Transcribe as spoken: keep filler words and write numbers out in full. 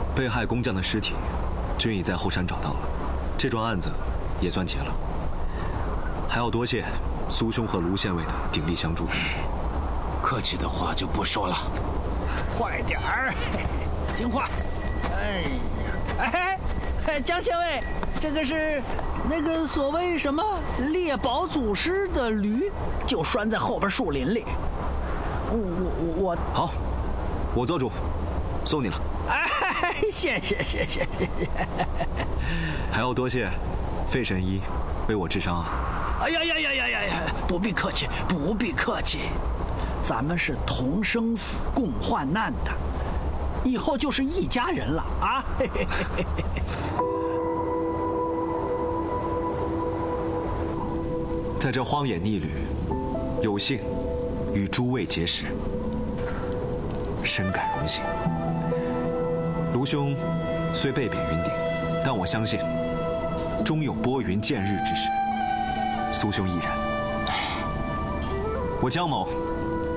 被害工匠的尸体，均已在后山找到了，这桩案子也算结了。还要多谢苏兄和卢县尉的鼎力相助。 客气的话就不说了。 快点儿，听话。哎呀，哎，江县尉，这个是那个所谓什么猎宝祖师的驴，就拴在后边树林里。我我我好，我做主，送你了。 哎，谢谢谢谢谢谢。 还要多谢费神医为我治伤啊。 哎呀呀呀呀呀呀！不必客气，不必客气，咱们是同生死、共患难的，以后就是一家人了啊！嘿嘿嘿嘿嘿。 在这荒野逆旅，有幸与诸位结识，深感荣幸。卢兄虽被贬云顶，但我相信终有拨云见日之时。苏兄亦然。我江某